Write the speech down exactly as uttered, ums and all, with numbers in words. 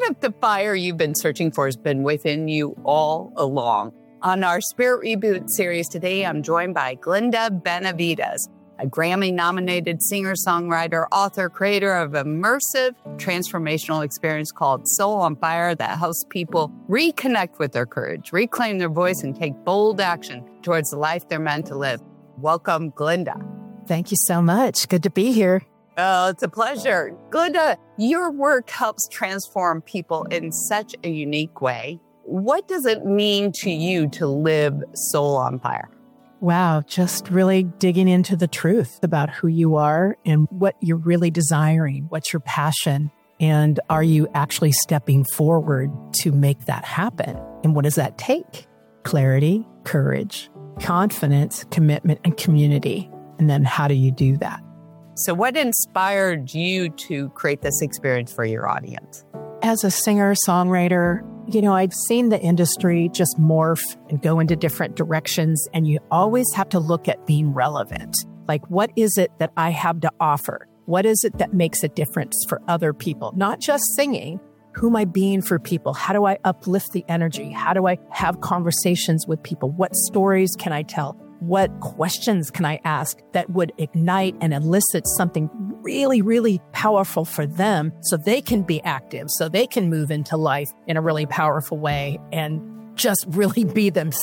if the fire you've been searching for has been within you all along? On our Spirit Reboot series today, I'm joined by Glenda Benavides, a Grammy-nominated singer-songwriter, author, creator of immersive transformational experience called Soul on Fire that helps people reconnect with their courage, reclaim their voice, and take bold action towards the life they're meant to live. Welcome, Glenda. Thank you so much. Good to be here. Oh, it's a pleasure. Glenda, your work helps transform people in such a unique way. What does it mean to you to live soul on fire? Wow, just really digging into the truth about who you are and what you're really desiring, what's your passion, and are you actually stepping forward to make that happen? And what does that take? Clarity, courage, confidence, commitment, and community. And then how do you do that? So what inspired you to create this experience for your audience? As a singer, songwriter, you know, I've seen the industry just morph and go into different directions, and you always have to look at being relevant. Like, what is it that I have to offer? What is it that makes a difference for other people? Not just singing. Who am I being for people? How do I uplift the energy? How do I have conversations with people? What stories can I tell? What questions can I ask that would ignite and elicit something really, really powerful for them so they can be active, so they can move into life in a really powerful way and just really be themselves?